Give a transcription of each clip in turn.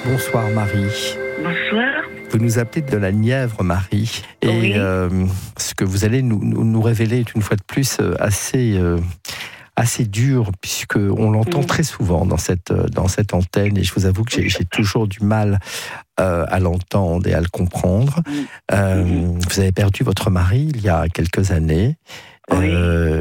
Bonsoir Marie. Bonsoir. Vous nous appelez de la Nièvre, Marie. Et oui. Ce que vous allez nous révéler est une fois de plus assez dur, puisqu'on l'entend très souvent dans cette antenne. Et je vous avoue que j'ai toujours du mal à l'entendre et à le comprendre. Vous avez perdu votre mari il y a quelques années. Oui.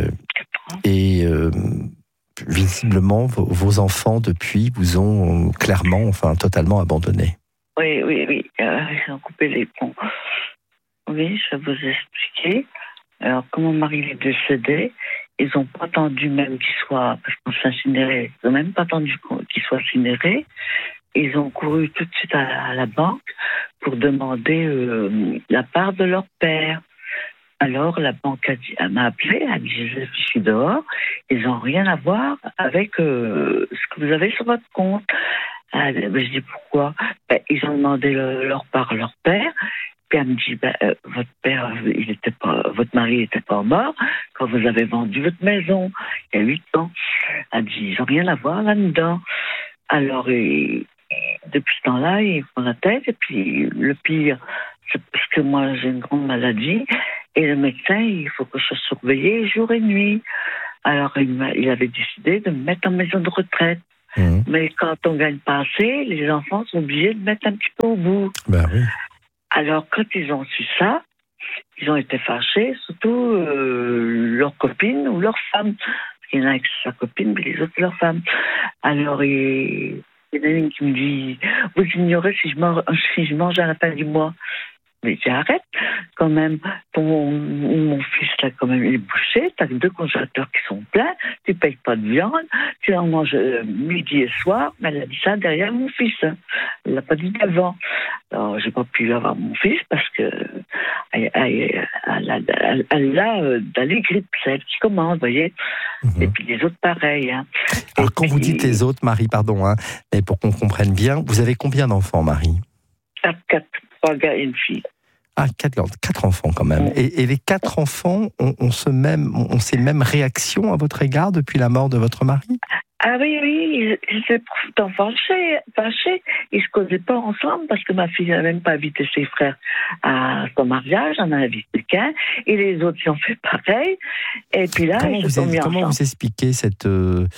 Et visiblement, vos enfants, depuis, vous ont clairement, totalement abandonné. Oui. Ils ont coupé les ponts. Oui, je vais vous expliquer. Alors, quand mon mari est décédé, ils n'ont pas attendu même qu'il soit, parce qu'on s'est incinéré, ils n'ont même pas attendu qu'il soit incinéré. Ils ont couru tout de suite à la banque pour demander la part de leur père. Alors, la banque elle m'a appelé, elle me dit, je suis dehors, ils n'ont rien à voir avec ce que vous avez sur votre compte. Je dis, pourquoi ? Ils ont demandé leur part à leur père, puis elle me dit, votre père, votre mari n'était pas mort quand vous avez vendu votre maison, il y a 8 ans. Elle dit, ils n'ont rien à voir là-dedans. Alors, depuis ce temps-là, ils font la tête, et puis le pire, c'est parce que moi, j'ai une grande maladie, et le médecin, il faut que je sois surveillée jour et nuit. Alors, il avait décidé de me mettre en maison de retraite. Mais quand on ne gagne pas assez, les enfants sont obligés de mettre un petit peu au bout. Ben oui. Alors, quand ils ont su ça, ils ont été fâchés, surtout leurs copines ou leurs femmes. Il y en a avec sa copine, mais les autres, leurs femmes. Alors, il y en a une qui me dit, vous ignorez si je mange à la fin du mois. Mais j'arrête quand même. Mon fils, là, quand même, il est bouché. T'as 2 congélateurs qui sont pleins. Tu payes pas de viande. Tu en manges midi et soir. Mais elle a dit ça derrière mon fils. Hein. Elle l'a pas dit avant. Alors, j'ai pas pu avoir mon fils parce que elle a d'aller grippe. C'est elle qui commande, vous voyez. Et puis les autres, pareil. Hein. Alors, quand vous dites les autres, Marie, pardon, mais pour qu'on comprenne bien, vous avez combien d'enfants, Marie ? 4, 3 gars et une fille. Ah, 4 enfants quand même. Et les 4 enfants ont ces mêmes réactions à votre égard depuis la mort de votre mari ? Ah oui, ils étaient pourtant fâchés. Ils se causaient pas ensemble parce que ma fille n'a même pas invité ses frères à son mariage, en a invité qu'un, et les autres ils ont fait pareil. Et puis là, comment vous expliquez cette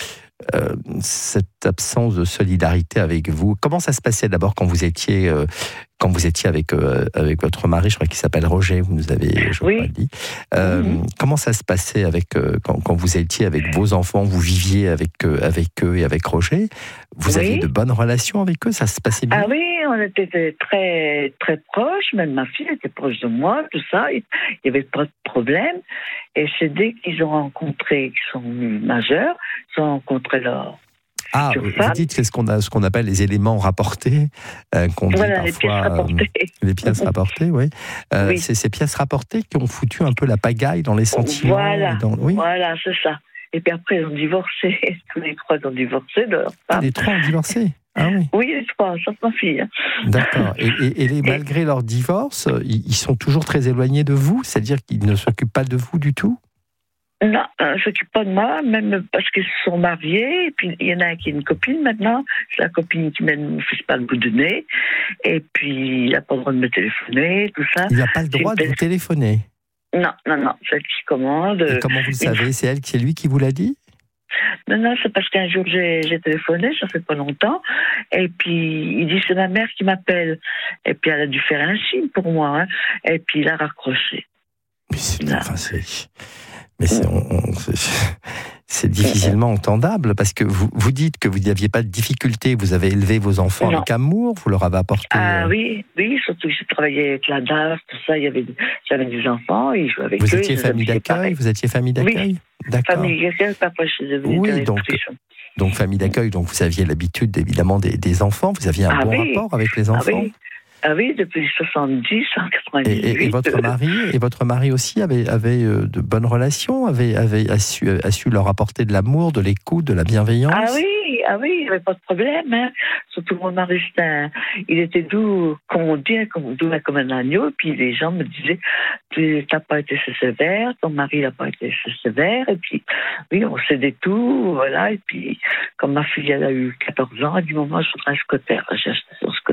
absence de solidarité avec vous ? Comment ça se passait d'abord quand vous étiez avec votre mari, je crois qu'il s'appelle Roger, vous nous avez dit. Comment ça se passait quand vous étiez avec vos enfants, vous viviez avec eux et avec Roger ? Vous aviez de bonnes relations avec eux ? Ça se passait bien ? Ah oui, on était très, très proches. Même ma fille était proche de moi, tout ça. Il n'y avait pas de problème. Et c'est dès qu'ils ont rencontré, qu'ils sont majeurs, ils ont rencontré leur... vous dites que ce qu'on appelle les éléments rapportés, qu'on dit parfois, les pièces rapportées. Les pièces rapportées, oui. C'est ces pièces rapportées qui ont foutu un peu la pagaille dans les sentiments. Voilà, c'est ça. Et puis après, ils ont divorcé. Tous les 3 ont divorcé de leur femme. Les 3 ont divorcé ? Ah oui. Oui, les 3, sauf ma fille. D'accord. Et malgré leur divorce, ils sont toujours très éloignés de vous ? C'est-à-dire qu'ils ne s'occupent pas de vous du tout ? Non, ils ne s'occupent pas de moi, même parce qu'ils se sont mariés. Et puis, il y en a un qui est une copine maintenant. C'est la copine qui mène mon fils par le bout du nez. Et puis, il n'a pas le droit de me téléphoner, tout ça. Il n'a pas le droit de vous téléphoner ? Non, c'est elle qui commande. Et comment vous le savez ? C'est lui qui vous l'a dit ? Non, c'est parce qu'un jour j'ai téléphoné, ça fait pas longtemps, et puis il dit c'est ma mère qui m'appelle, et puis elle a dû faire un signe pour moi, et puis il a raccroché. C'est difficilement entendable, parce que vous dites que vous n'aviez pas de difficulté, vous avez élevé vos enfants avec amour, vous leur avez apporté... Ah oui, surtout que j'ai travaillé avec la DAF, tout ça, j'avais des enfants, et je jouais avec eux. Vous étiez famille d'accueil ? Oui, d'accord. Famille d'accueil, papa, je suis devenue directrice. Donc famille d'accueil, donc vous aviez l'habitude évidemment des enfants, vous aviez un bon rapport avec les enfants ? Ah oui, depuis 70, 198. Et votre mari aussi avait de bonnes relations, avait su leur apporter de l'amour, de l'écoute, de la bienveillance. Ah oui, il n'y avait pas de problème. Hein. Surtout mon mari, il était doux, comme on dit, doux comme un agneau. Et puis les gens me disaient, tu n'as pas été assez sévère, ton mari n'a pas été assez sévère. Et puis, oui, on cédait tout, voilà. Et puis, comme ma fille, elle a eu 14 ans, elle dit, maman, je voudrais un scooter. J'ai acheté son scooter.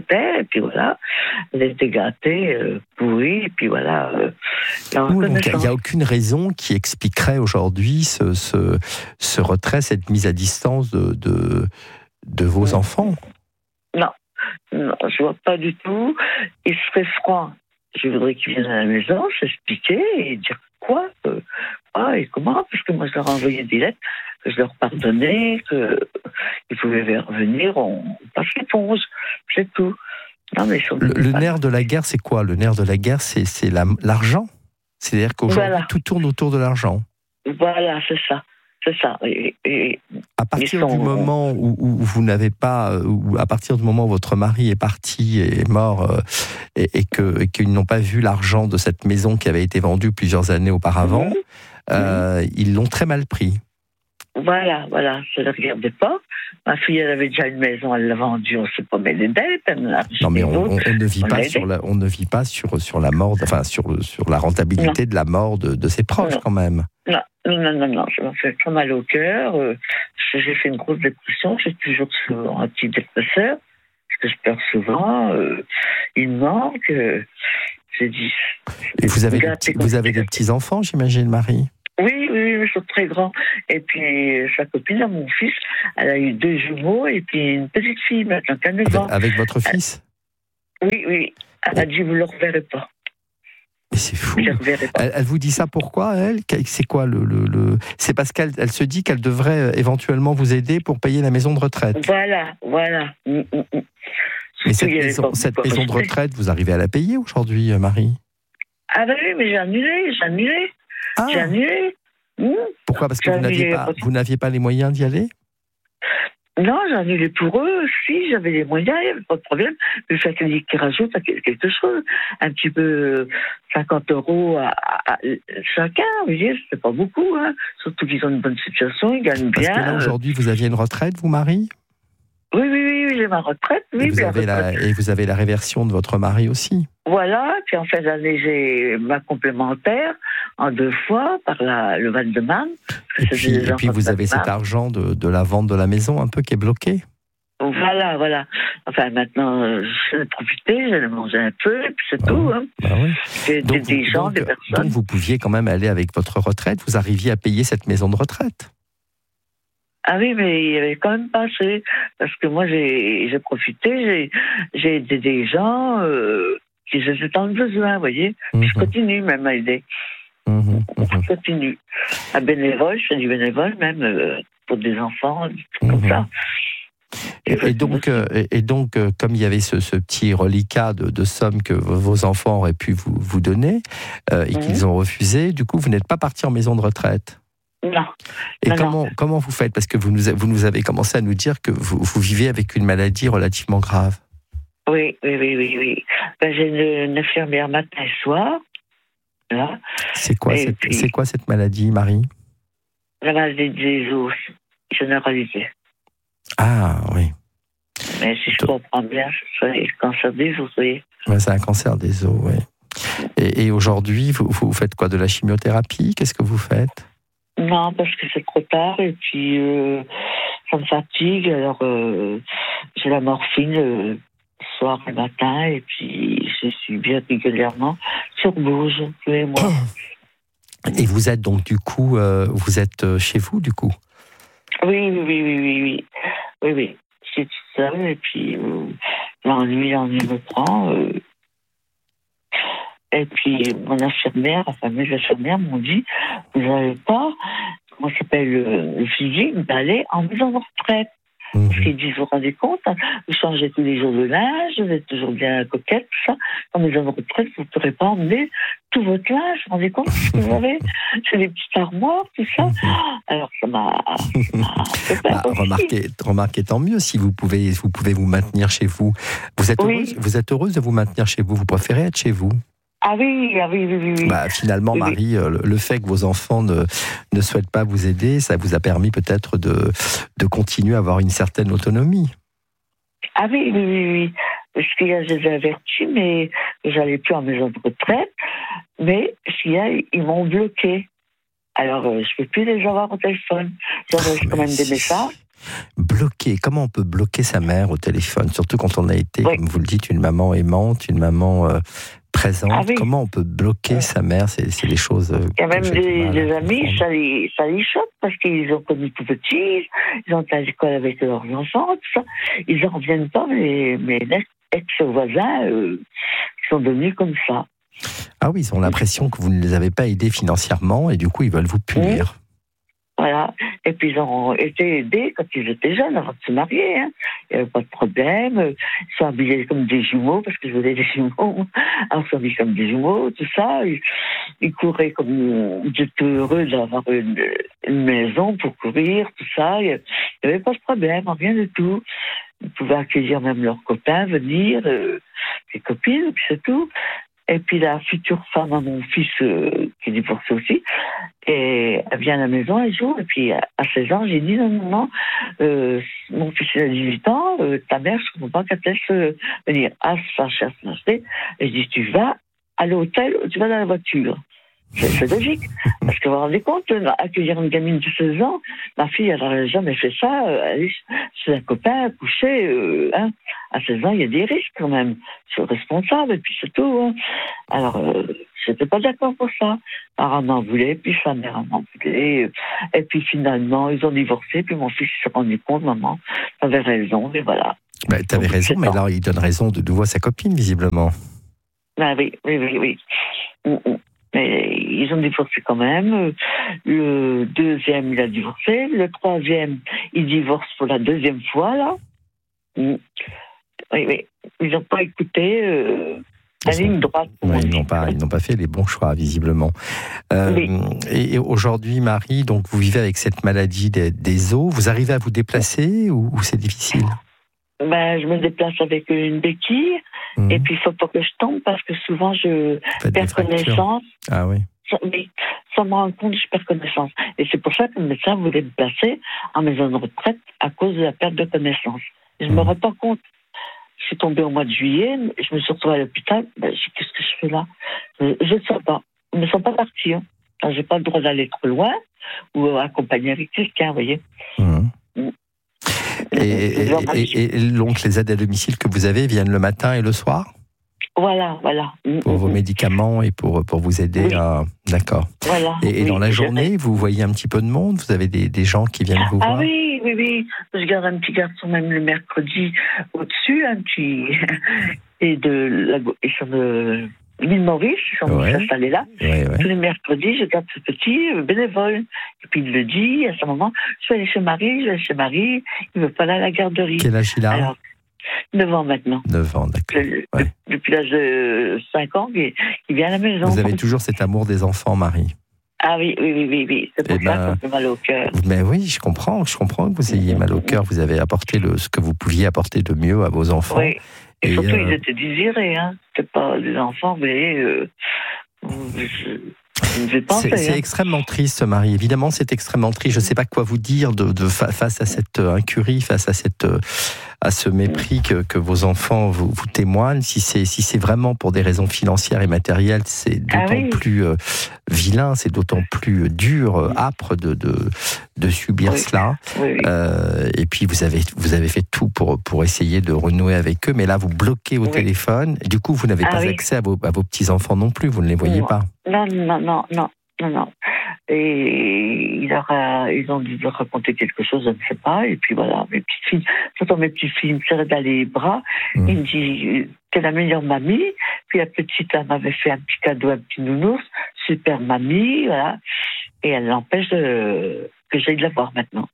terre, et puis voilà, elle était gâtée, pourrie, et puis voilà. Donc, il n'y a aucune raison qui expliquerait aujourd'hui ce retrait, cette mise à distance de vos enfants. Non, je vois pas du tout. Il serait froid. Je voudrais qu'ils viennent à la maison, s'expliquer et dire quoi et comment, parce que moi je leur ai envoyé des lettres, que je leur pardonnais, qu'ils pouvaient revenir, on passe l'éponge, c'est tout. Non, mais le nerf de la guerre, c'est quoi? Le nerf de la guerre, c'est l'argent. C'est-à-dire qu'aujourd'hui, tout tourne autour de l'argent. Voilà, c'est ça. C'est ça. À partir du moment où vous n'avez pas, ou à partir du moment où votre mari est parti et est mort, et qu'ils n'ont pas vu l'argent de cette maison qui avait été vendue plusieurs années auparavant, ils l'ont très mal pris. Voilà, je ne regardais pas. Ma fille, elle avait déjà une maison, elle l'a vendue, on ne sait pas, mais les dettes, elle l'a acheté. Non, mais on ne vit pas sur la mort, enfin sur la rentabilité de la mort de ses proches, quand même. Non, je me fais très mal au cœur. J'ai fait une grosse dépression, j'ai toujours un antidépresseur, parce que je perds souvent. Il me manque. J'ai dit. Et vous avez des petits-enfants, j'imagine, Marie? Oui, ils sont très grands. Et puis, sa copine, mon fils, elle a eu 2 jumeaux et puis une petite fille maintenant, 9 ans. Avec votre fils? Oui. Elle a dit, vous ne le reverrez pas. Mais c'est fou. Elle vous dit ça pourquoi, elle? C'est quoi C'est parce qu'elle se dit qu'elle devrait éventuellement vous aider pour payer la maison de retraite. Voilà. Mais cette maison de retraite, vous arrivez à la payer aujourd'hui, Marie? Ah ben oui, mais j'ai annulé. J'ai annulé. Pourquoi? Parce que vous n'aviez pas les moyens d'y aller? Non, j'ai annulé pour eux. Si, j'avais les moyens, il n'y avait pas de problème. Le fait qu'ils rajoutent quelque chose, un petit peu 50 € à chacun, vous voyez, c'est pas beaucoup. Hein. Surtout qu'ils ont une bonne situation, ils gagnent bien. Parce que là, aujourd'hui, vous aviez une retraite, vous, Marie? Oui, j'ai ma retraite. Oui, et vous avez la réversion de votre mari aussi? Voilà, puis en fin d'année, j'ai ma complémentaire en 2 fois par le Val-de-Marne. Et puis vous avez cet argent de la vente de la maison un peu qui est bloqué? Voilà. Enfin, maintenant, je vais profiter, je vais manger un peu, et puis c'est tout. Hein. Oui. J'ai des gens, des personnes. Donc vous pouviez quand même aller avec votre retraite, vous arriviez à payer cette maison de retraite? Ah oui, mais il n'y avait quand même pas assez. Parce que moi, j'ai profité, j'ai aidé des gens qui étaient dans le besoin, vous voyez. Je continue même à aider. Je continue. À bénévole, je fais du bénévole, même pour des enfants, des trucs comme ça. Et donc, comme il y avait ce petit reliquat de sommes que vos enfants auraient pu vous donner, et qu'ils ont refusé, du coup, vous n'êtes pas parti en maison de retraite? Non. Et comment vous faites? Parce que vous nous avez commencé à nous dire que vous vivez avec une maladie relativement grave. Oui. Ben, j'ai une infirmière matin et soir. Là. C'est quoi cette maladie, Marie? La maladie des os généralisée. Ah, oui. Mais si je comprends bien, c'est le cancer des os, vous voyez. Ouais, c'est un cancer des os, oui. Et aujourd'hui, vous faites quoi? De la chimiothérapie? Qu'est-ce que vous faites? Non, parce que c'est trop tard et puis ça me fatigue. Alors, j'ai la morphine soir et matin et puis je suis bien régulièrement sur bouge, tous les mois. Et vous êtes donc du coup, vous êtes chez vous du coup? Oui. Je suis toute seule et puis l'ennui me prend. Et puis, mes infirmières m'ont dit, vous n'avez pas, comment ça s'appelle, le physique d'aller en maison de retraite. Parce qu'ils disent, vous vous rendez compte, hein, vous changez tous les jours de linge, vous êtes toujours bien coquette, tout ça. En maison de retraite, vous ne pourrez pas emmener tout votre linge, vous vous rendez compte ce que vous avez? C'est des petites armoires, tout ça. Alors, ça m'a remarquez, tant mieux si vous pouvez vous maintenir chez vous. Vous êtes heureuse de vous maintenir chez vous? Vous préférez être chez vous? Ah oui. Finalement, Marie, le fait que vos enfants ne souhaitent pas vous aider, ça vous a permis peut-être de continuer à avoir une certaine autonomie. Ah oui. Parce qu'il y a des avertis, mais j'allais plus en maison de retraite. Mais ils m'ont bloqué. Alors, je ne peux plus les avoir au téléphone. J'envoie quand même des messages. Bloquer, comment on peut bloquer sa mère au téléphone, surtout quand on a été, comme vous le dites, une maman aimante, une maman présente. Ah, oui. Comment on peut bloquer sa mère? C'est des choses. Il y a même des amis, ça les choque parce qu'ils ont connu tout petit, ils ont été à l'école avec leurs enfants, tout ça. Ils n'en reviennent pas, mais ex-voisins sont devenus comme ça. Ah oui, ils ont l'impression que vous ne les avez pas aidés financièrement et du coup ils veulent vous punir. Voilà. Et puis ils ont été aidés quand ils étaient jeunes avant de se marier. Hein. Il n'y avait pas de problème. Ils sont habillés comme des jumeaux parce que je voulais des jumeaux. Ils sont habillés comme des jumeaux, tout ça. Ils couraient comme ils étaient heureux d'avoir une maison pour courir, tout ça. Il n'y avait pas de problème, rien du tout. Ils pouvaient accueillir même leurs copains, venir, les copines, puis c'est tout. Et puis la future femme à mon fils, qui est divorcé aussi, et elle vient à la maison un jour, et puis à 16 ans, j'ai dit non, mon fils il a 18 ans, ta mère, je ne comprends pas qu'elle te laisse venir. Ah, ça cherche et je dis, tu vas à l'hôtel ou tu vas dans la voiture? C'est logique. Parce que vous vous rendez compte, accueillir une gamine de 16 ans, ma fille, elle n'aurait jamais fait ça. Elle est chez un copain, couché. À 16 ans, il y a des risques quand même. Je suis responsable, et puis c'est tout. Hein. Alors, j'étais pas d'accord pour ça. Alors, elle m'en voulait, puis sa mère m'en voulait. Et puis finalement, ils ont divorcé, puis mon fils s'est rendu compte, maman, t'avais raison, et voilà. Bah, t'avais raison, mais là, il donne raison de nouveau à sa copine, visiblement. Ah oui. Mais ils ont divorcé quand même. Le deuxième, il a divorcé. Le troisième, il divorce pour la deuxième fois, là. Oui. Ils n'ont pas écouté la ligne droite. Ouais, ils n'ont pas fait les bons choix, visiblement. Oui. Et aujourd'hui, Marie, donc vous vivez avec cette maladie des os. Vous arrivez à vous déplacer ou c'est difficile? Je me déplace avec une béquille. Et puis, il ne faut pas que je tombe parce que souvent, je perds connaissance. Ah oui. Sans me rendre compte, je perds connaissance. Et c'est pour ça que le médecin voulait me placer en maison de retraite à cause de la perte de connaissance. Je ne me rends pas compte. Je suis tombée au mois de juillet, je me suis retrouvée à l'hôpital. Je dis, qu'est-ce que je fais là? Je ne sais pas. Je ne me sens pas partir. Je n'ai pas le droit d'aller trop loin ou accompagner avec quelqu'un, vous voyez. Et donc, les aides à domicile que vous avez viennent le matin et le soir? Voilà. Pour vos médicaments et pour vous aider à... D'accord. Voilà. Et dans la journée, vous voyez un petit peu de monde? Vous avez des gens qui viennent vous voir? Ah oui. Je garde un petit garçon même le mercredi au-dessus, un petit... Ils sont de l'île Maurice, ils sont installés là. Ouais. Tous les mercredis, je garde ce petit bénévole. Et puis le dit, à ce moment, je vais aller chez Marie, il ne veut pas aller à la garderie. Quel âge il a? Alors, 9 ans maintenant. 9 ans, d'accord. Depuis l'âge de 5 ans, il vient à la maison. Vous avez toujours cet amour des enfants, Marie? Ah oui. C'est pour ça que ça fait mal au cœur. Mais oui, je comprends que vous ayez mal au cœur. Vous avez apporté ce que vous pouviez apporter de mieux à vos enfants. Oui. Et surtout, ils étaient désirés. C'était pas des enfants, mais c'est extrêmement triste, Marie. Évidemment, c'est extrêmement triste. Je ne sais pas quoi vous dire face à cette incurie, face à ce mépris que vos enfants vous témoignent. Si c'est vraiment pour des raisons financières et matérielles, c'est d'autant plus vilain, c'est d'autant plus dur, âpre de subir cela. Oui. Et puis vous avez fait tout pour essayer de renouer avec eux, mais là vous bloquez au téléphone. Du coup, vous n'avez pas accès à vos petits enfants non plus. Vous ne les voyez pas. Non. Et ils ont dû leur raconter quelque chose, je ne sais pas. Et puis voilà, mes petites filles me serraient dans les bras. Ils me disent, t'es la meilleure mamie. Puis la petite, elle m'avait fait un petit cadeau, un petit nounours. Super mamie, voilà. Et elle l'empêche que j'aille la voir maintenant.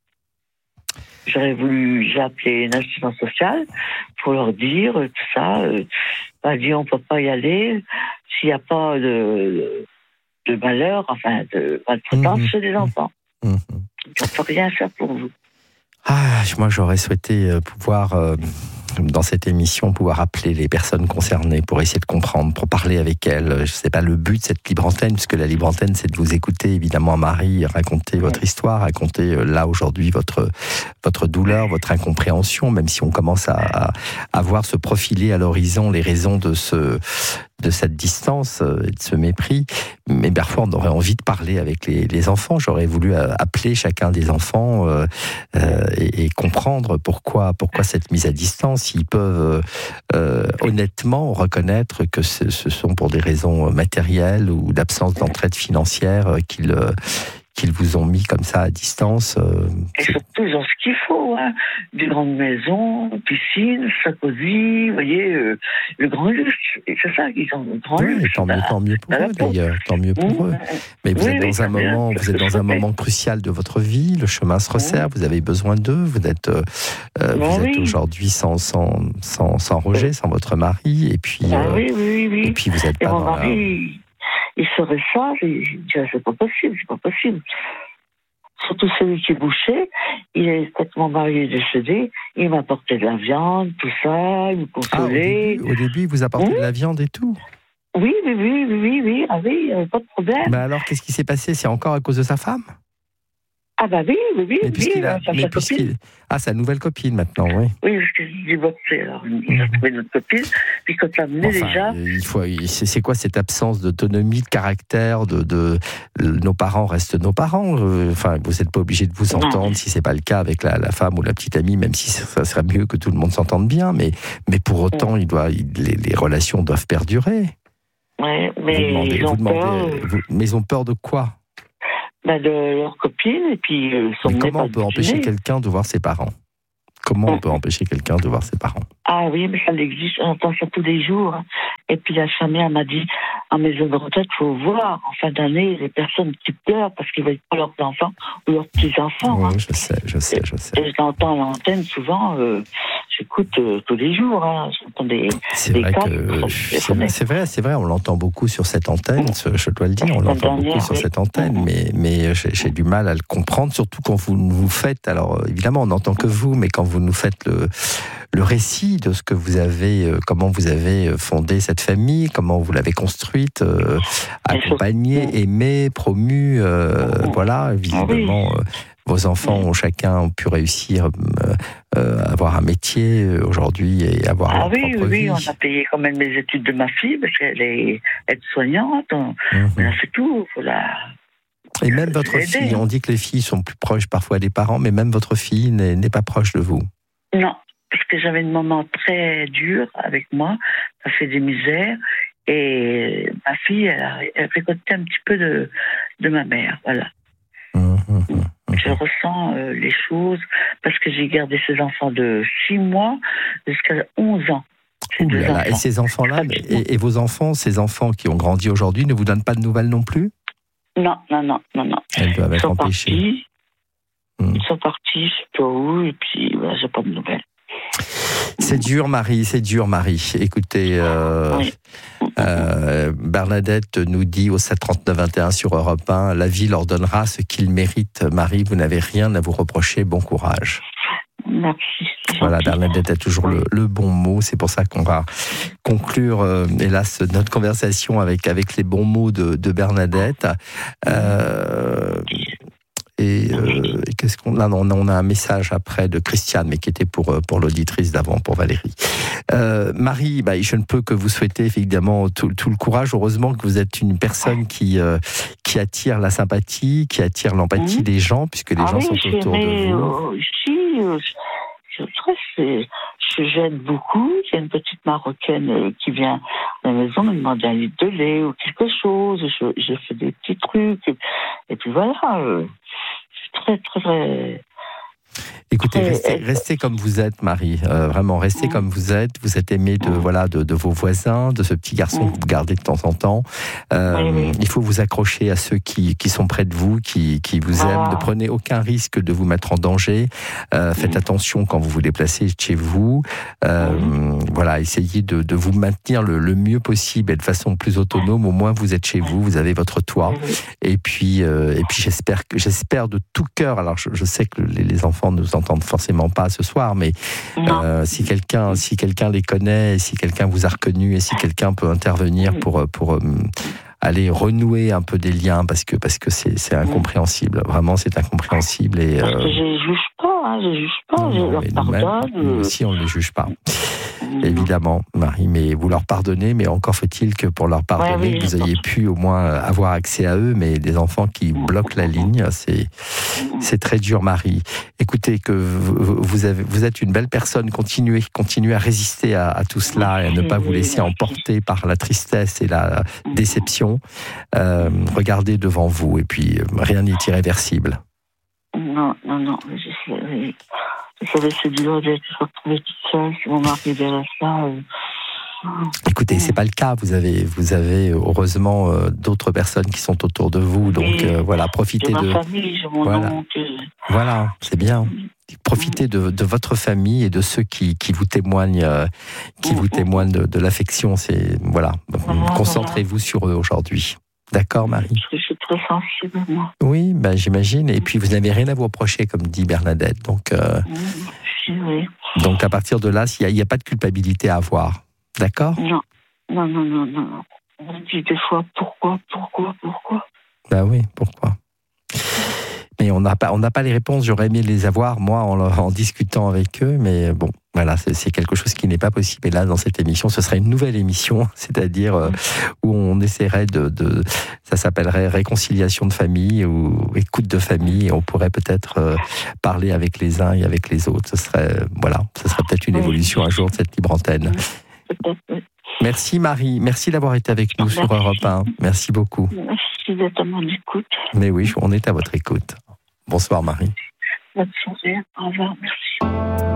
J'ai appelé une assistance sociale pour leur dire tout ça. Elle a dit, on ne peut pas y aller s'il n'y a pas de malheur, enfin de maltraitance chez les enfants. On ne peut rien faire pour vous. Moi, j'aurais souhaité pouvoir, dans cette émission, pouvoir appeler les personnes concernées pour essayer de comprendre, pour parler avec elles. Ce n'est pas le but de cette libre antenne, puisque la libre antenne, c'est de vous écouter, évidemment, Marie, raconter votre histoire, raconter là, aujourd'hui, votre douleur, votre incompréhension, même si on commence à voir se profiler à l'horizon les raisons de cette distance et de ce mépris. Mais parfois, on aurait envie de parler avec les enfants. J'aurais voulu appeler chacun des enfants et comprendre pourquoi cette mise à distance. S'ils peuvent honnêtement reconnaître que ce sont pour des raisons matérielles ou d'absence d'entraide financière qu'ils vous ont mis comme ça à distance. Et surtout, ils ont ce qu'il faut, hein. Des grandes maisons, piscine, jacuzzi, vous voyez, le grand luxe. Et c'est ça qu'ils ont, le grand luxe. Tant mieux pour eux, d'ailleurs. Tant mieux pour eux. Mais vous êtes dans un moment crucial de votre vie, le chemin se resserre, vous avez besoin d'eux, vous êtes aujourd'hui sans Roger, sans votre mari, et puis, et puis vous n'êtes pas dans mari, il serait ça, il dirait c'est pas possible. Surtout celui qui est bouché, quand mon mari est décédé, il m'a apporté de la viande, tout ça, il me consolait. Au début, il vous apportait de la viande et tout? Oui, il n'y avait pas de problème. Mais alors, qu'est-ce qui s'est passé? C'est encore à cause de sa femme? Ah bah oui. Sa nouvelle copine maintenant, oui. Oui, parce que j'ai divorcé, alors il a trouvé notre copine, puis quand ça venait déjà... C'est quoi cette absence d'autonomie, de caractère, nos parents restent nos parents, vous n'êtes pas obligé de vous entendre si c'est pas le cas avec la femme ou la petite amie, même si ça serait mieux que tout le monde s'entende bien, mais pour autant, les relations doivent perdurer. Oui, mais ils ont peur de quoi? De leur copine, et puis mais comment on peut empêcher quelqu'un de voir ses parents? Comment on peut empêcher quelqu'un de voir ses parents? Ah oui, mais ça existe, on entend ça tous les jours. Et puis la famille m'a dit, en maison de retraite, il faut voir en fin d'année les personnes qui pleurent parce qu'ils ne voient pas leurs enfants ou leurs petits-enfants. Oui, je sais. Et je l'entends à l'antenne souvent, j'écoute tous les jours. J'entends des cas. C'est vrai, on l'entend beaucoup sur cette antenne, je dois le dire, on l'entend beaucoup sur cette antenne, mais j'ai du mal à le comprendre, surtout quand vous nous faites, alors évidemment on n'entend que vous, mais quand vous nous faites le récit de ce que vous avez, comment vous avez fondé cette famille, comment vous l'avez construite, accompagnée, aimée, promue, visiblement vos enfants ont chacun pu réussir avoir un métier aujourd'hui et avoir leur propre vie. On a payé quand même les études de ma fille parce qu'elle est aide-soignante, on a fait tout, Et même votre fille, on dit que les filles sont plus proches parfois des parents, mais même votre fille n'est pas proche de vous. Non, parce que j'avais une maman très dure avec moi, ça fait des misères, et ma fille, elle fait côté un petit peu de ma mère, voilà. Je ressens les choses, parce que j'ai gardé ces enfants de 6 mois jusqu'à 11 ans. Et ces enfants-là, et vos enfants, ces enfants qui ont grandi aujourd'hui, ne vous donnent pas de nouvelles non plus? Non. Elles doivent être empêchées. Ils sont partis, je sais pas où, et puis j'ai pas de nouvelles. C'est dur, Marie. Écoutez, Bernadette nous dit au 739-21 sur Europe 1, la vie leur donnera ce qu'ils méritent. Marie, vous n'avez rien à vous reprocher, bon courage. Merci. Voilà, Bernadette a toujours le bon mot. C'est pour ça qu'on va conclure, hélas, notre conversation avec les bons mots de Bernadette. Qu'est-ce qu'on a? On a un message après de Christiane, mais qui était pour l'auditrice d'avant, pour Valérie. Marie, je ne peux que vous souhaiter évidemment tout le courage. Heureusement que vous êtes une personne qui attire la sympathie, qui attire l'empathie des gens, puisque les gens sont autour de vous. J'aide beaucoup. Il y a une petite Marocaine qui vient à la maison me demander un litre de lait ou quelque chose. Je fais des petits trucs. Et puis voilà. Très, très, très... Écoutez, restez comme vous êtes, Marie. Vraiment, restez comme vous êtes. Vous êtes aimée de vos voisins, de ce petit garçon que vous gardez de temps en temps. Il faut vous accrocher à ceux qui sont près de vous, qui vous aiment. Ne prenez aucun risque de vous mettre en danger. Faites attention quand vous vous déplacez de chez vous. Essayez de vous maintenir le mieux possible et de façon plus autonome. Au moins, vous êtes chez vous, vous avez votre toit. Et puis j'espère de tout cœur. Alors, je sais que les enfants ne nous entendent forcément pas ce soir, mais si quelqu'un les connaît, si quelqu'un vous a reconnu et si quelqu'un peut intervenir pour aller renouer un peu des liens, parce que c'est incompréhensible. Vraiment, c'est incompréhensible. Parce que je ne juge pas, je leur pardonne. Nous aussi, on ne les juge pas. évidemment, Marie, mais vous leur pardonnez, mais encore faut-il que pour leur pardonner, vous ayez pu au moins avoir accès à eux, mais des enfants qui bloquent la ligne, c'est très dur, Marie. Écoutez, que vous êtes une belle personne, continuez à résister à tout cela et à ne pas vous laisser emporter par la tristesse et la déception. Regardez devant vous et puis rien n'est irréversible. Non, je savais c'est dur d'être retrouvée toute seule, si mon mari est là, ça. Écoutez, c'est pas le cas. Vous avez heureusement d'autres personnes qui sont autour de vous, donc voilà, profitez de. Ma famille, j'ai mon oncle. Voilà, c'est bien. Profitez de votre famille et de ceux qui vous témoignent, de l'affection. C'est voilà. Concentrez-vous sur eux aujourd'hui. D'accord, Marie? Je suis très sensible, moi. Oui, j'imagine. Et puis, vous n'avez rien à vous reprocher, comme dit Bernadette. Donc, oui. Donc à partir de là, il n'y a pas de culpabilité à avoir. D'accord? Non. On me dit des fois, pourquoi? Ben oui, pourquoi? Mais on n'a pas les réponses. J'aurais aimé les avoir, moi, en discutant avec eux. Mais bon, voilà, c'est quelque chose qui n'est pas possible. Et là, dans cette émission, ce sera une nouvelle émission, c'est-à-dire où on essaierait ça s'appellerait réconciliation de famille ou écoute de famille. Et on pourrait peut-être parler avec les uns et avec les autres. Ce serait peut-être une évolution un jour de cette libre antenne. Merci Marie, merci d'avoir été avec nous sur Europe 1. Merci beaucoup. Merci d'être à mon écoute. Mais oui, on est à votre écoute. Bonsoir Marie. Bonne soirée, au revoir, merci.